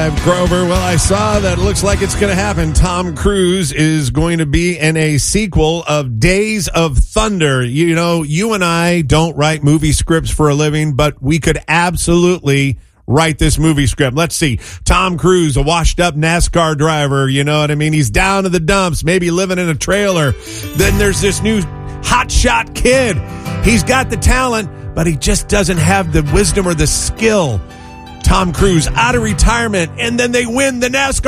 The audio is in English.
95 Grover. Well, I saw that it looks like it's going to happen. Tom Cruise is going to be in a sequel of Days of Thunder. You know, you and I don't write movie scripts for a living, but we could absolutely write this movie script. Let's see. Tom Cruise, a washed-up NASCAR driver, you know what I mean? He's down to the dumps, maybe living in a trailer. Then there's this new hotshot kid. He's got the talent, but he just doesn't have the wisdom or the skill. Tom Cruise out of retirement, and then they win the NASCAR